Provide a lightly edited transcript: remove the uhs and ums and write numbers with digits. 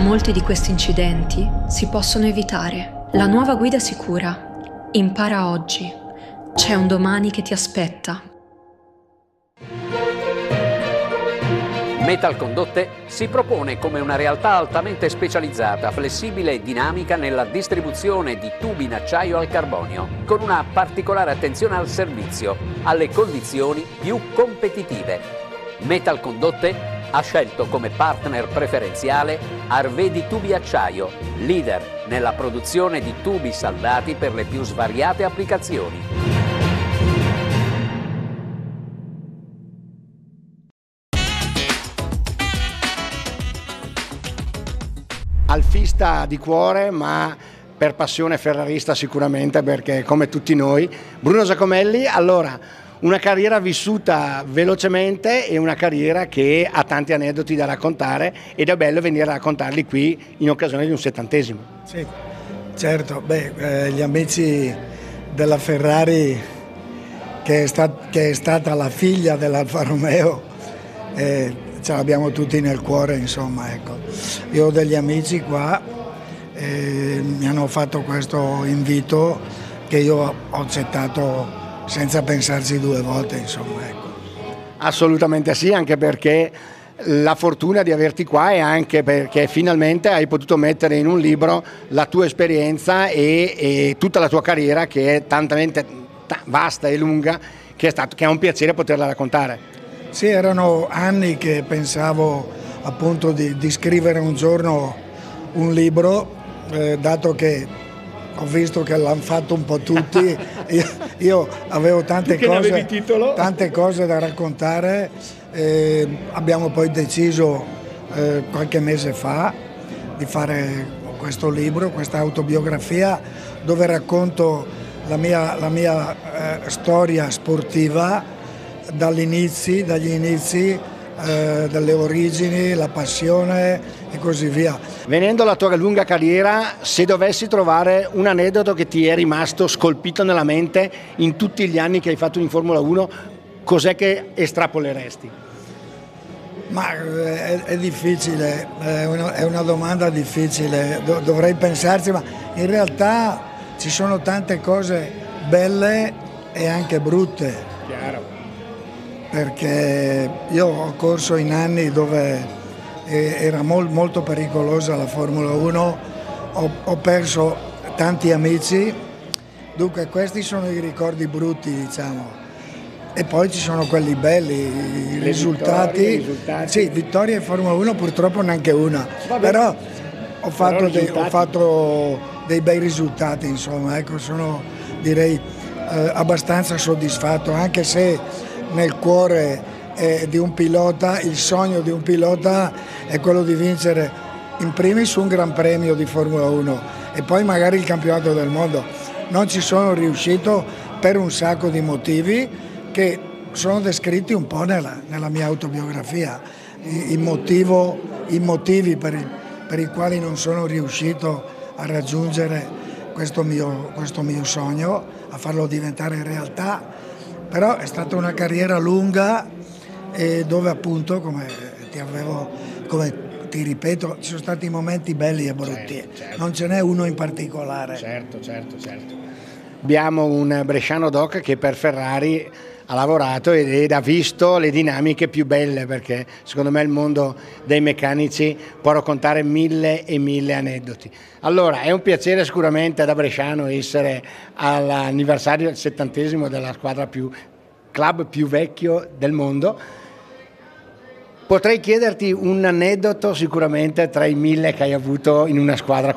Molti di questi incidenti si possono evitare. La nuova guida sicura. Impara oggi. C'è un domani che ti aspetta. Metalcondotte si propone come una realtà altamente specializzata, flessibile e dinamica nella distribuzione di tubi in acciaio al carbonio, con una particolare attenzione al servizio, alle condizioni più competitive. Metalcondotte ha scelto come partner preferenziale Arvedi Tubi Acciaio, leader nella produzione di tubi saldati per le più svariate applicazioni. Alfista di cuore, ma per passione ferrarista sicuramente, perché come tutti noi. Bruno Giacomelli, allora, una carriera vissuta velocemente e una carriera che ha tanti aneddoti da raccontare, ed è bello venire a raccontarli qui in occasione di un 70°. Sì, certo, gli amici della Ferrari, che è stata la figlia dell'Alfa Romeo, ce l'abbiamo tutti nel cuore, insomma, ecco. Io ho degli amici qua, mi hanno fatto questo invito che io ho accettato senza pensarci due volte, insomma, ecco. Assolutamente sì, anche perché la fortuna di averti qua è anche perché finalmente hai potuto mettere in un libro la tua esperienza e tutta la tua carriera, che è talmente vasta e lunga che è un piacere poterla raccontare. Sì, erano anni che pensavo appunto di scrivere un giorno un libro, dato che ho visto che l'hanno fatto un po' tutti, io avevo tante cose da raccontare, abbiamo poi deciso qualche mese fa di fare questo libro, questa autobiografia, dove racconto la mia storia sportiva, dagli inizi, dalle origini, la passione e così via. Venendo alla tua lunga carriera, se dovessi trovare un aneddoto che ti è rimasto scolpito nella mente in tutti gli anni che hai fatto in Formula 1, cos'è che estrapoleresti? Ma è difficile, è una domanda difficile, dovrei pensarci, ma in realtà ci sono tante cose belle e anche brutte. Chiaro. Perché io ho corso in anni dove era molto pericolosa la Formula 1, ho perso tanti amici, dunque questi sono i ricordi brutti, diciamo. E poi ci sono quelli belli, i risultati. Sì, vittoria in Formula 1 purtroppo neanche una, però ho fatto dei bei risultati, insomma, ecco, sono direi abbastanza soddisfatto, anche se nel cuore di un pilota, il sogno di un pilota è quello di vincere in primis un Gran Premio di Formula 1 e poi magari il campionato del mondo. Non ci sono riuscito per un sacco di motivi che sono descritti un po' nella mia autobiografia, i motivi per i quali non sono riuscito a raggiungere questo mio sogno, a farlo diventare realtà. Però è stata una carriera lunga dove appunto, come ti ripeto, ci sono stati momenti belli e brutti, certo. Non ce n'è uno in particolare. Certo. Abbiamo un bresciano doc che per Ferrari ha lavorato ed ha visto le dinamiche più belle, perché secondo me il mondo dei meccanici può raccontare mille e mille aneddoti. Allora, è un piacere sicuramente da bresciano essere all'anniversario del 70° della squadra club più vecchio del mondo. Potrei chiederti un aneddoto sicuramente tra i 1000 che hai avuto in una squadra